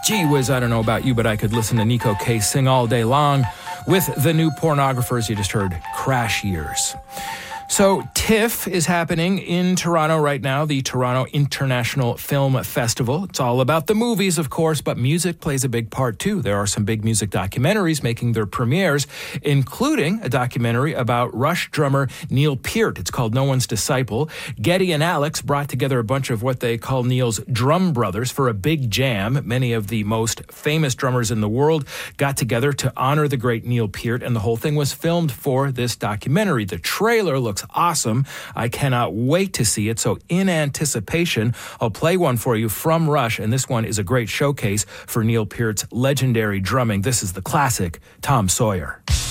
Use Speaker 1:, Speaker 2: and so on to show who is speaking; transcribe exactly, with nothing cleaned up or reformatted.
Speaker 1: Gee whiz, I don't know about you, but I could listen to Neko Case sing all day long. With the new Pornographers, you just heard Crash Years. So TIFF is happening in Toronto right now, the Toronto International Film Festival. It's all about the movies, of course, but music plays a big part too. There are some big music documentaries making their premieres, including a documentary about Rush drummer Neil Peart. It's called No One's Disciple. Getty and Alex brought together a bunch of what they call Neil's drum brothers for a big jam. Many of the most famous drummers in the world got together to honor the great Neil Peart, and the whole thing was filmed for this documentary. The trailer looks awesome. I cannot wait to see it. So in anticipation, I'll play one for you from Rush, and this one is a great showcase for Neil Peart's legendary drumming. This is the classic Tom Sawyer.